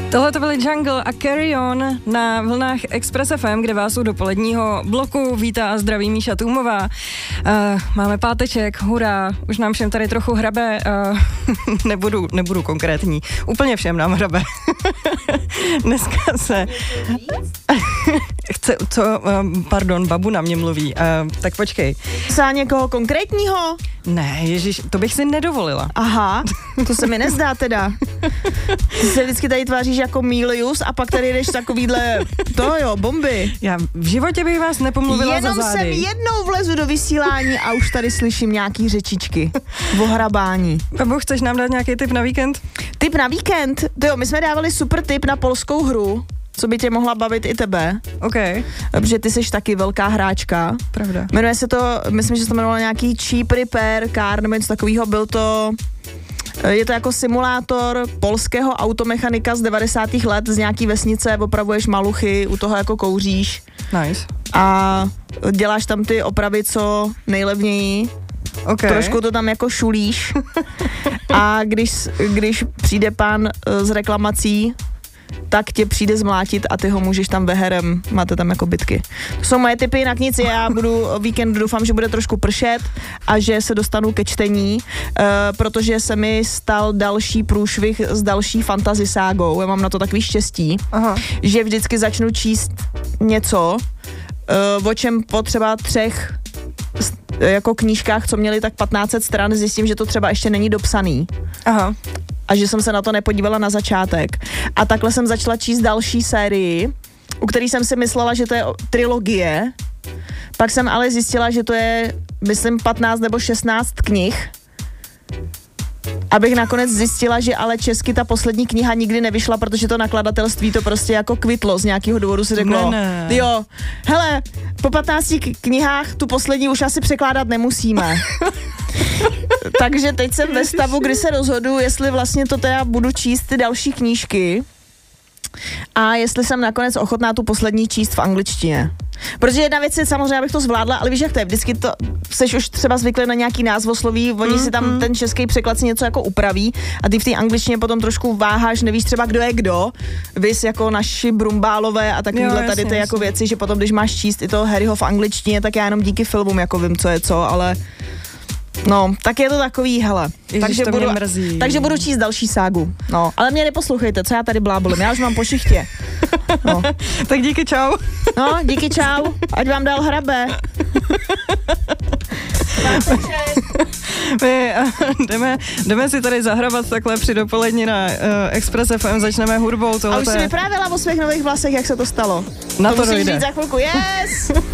Tohle to byly Jungle a Carry On na vlnách Express FM, kde vás u dopoledního bloku vítá a zdraví Míša Tůmová. Máme páteček, hurá, už nám všem tady trochu hrabe, nebudu konkrétní, úplně všem nám hrabe. Dneska se... Pardon, babu na mě mluví, tak počkej. Za někoho konkrétního? Ne, ježiš, to bych si nedovolila. Aha, to se mi nezdá teda. Ty se vždycky tady tváříš jako Milius a pak tady jdeš takovýhle, bomby. Já v životě bych vás nepomluvila jenom za zády. Jenom jsem jednou vlezu do vysílání a už tady slyším nějaký řečičky o hrabání. Babu, chceš nám dát nějaký tip na víkend? Tip na víkend? My jsme dávali super tip na polskou hru, co by tě mohla bavit i tebe. OK. Protože ty jsi taky velká hráčka. Pravda. Jmenuje se to, myslím, že se to jmenovalo nějaký Cheap Repair Car, nebo něco takového, je to jako simulátor polského automechanika z 90. let z nějaký vesnice, opravuješ maluchy, u toho jako kouříš. Nice. A děláš tam ty opravy co nejlevněji. Okay. Trošku to tam jako šulíš. A když přijde pán z reklamací, tak tě přijde zmlátit a ty ho můžeš tam veherem, máte tam jako bitky. To jsou moje tipy, jinak nic, já budu víkend, doufám, že bude trošku pršet a že se dostanu ke čtení, protože se mi stal další průšvih s další fantasy ságou, já mám na to takový štěstí, že vždycky začnu číst něco, o čem po třeba 3 jako knížkách, co měly tak 1500 stran, zjistím, že to třeba ještě není dopsaný. Aha. A že jsem se na to nepodívala na začátek. A takhle jsem začala číst další sérii, u který jsem si myslela, že to je trilogie. Pak jsem ale zjistila, že to je, myslím, 15 nebo 16 knih. Abych nakonec zjistila, že ale česky ta poslední kniha nikdy nevyšla, protože to nakladatelství to prostě jako kvitlo. Z nějakého důvodu si řeklo, jo, hele, po 15 knihách tu poslední už asi překládat nemusíme. Takže teď jsem ve stavu, kdy se rozhoduju, jestli vlastně to teda budu číst ty další knížky a jestli jsem nakonec ochotná tu poslední číst v angličtině. Protože jedna věc je samozřejmě, abych to zvládla, ale víš, jak to je, vždycky to, seš už třeba zvyklý na nějaký názvosloví, oni si tam ten český překlad si něco jako upraví a ty v té angličtině potom trošku váháš, nevíš třeba kdo je kdo, vys jako naši Brumbálové a takovýhle tady ty jako věci, že potom, když máš číst i toho Harryho v angličtině, tak já jenom díky filmům jako vím, co je co, ale no, tak je to takový, hele. Ježiš, takže budu číst další ságu. No, ale mě neposlouchejte, co já tady blábolím, já už mám po šichtě. No. Tak díky, čau. No, díky, čau. Ať vám dál hrabe. My jdeme si tady zahrabat takhle při dopoledni na Express FM, začneme hudbou. A už si vyprávěla o svých nových vlasech, jak se to stalo. Na to musíš dojde. Říct za chvilku, yes!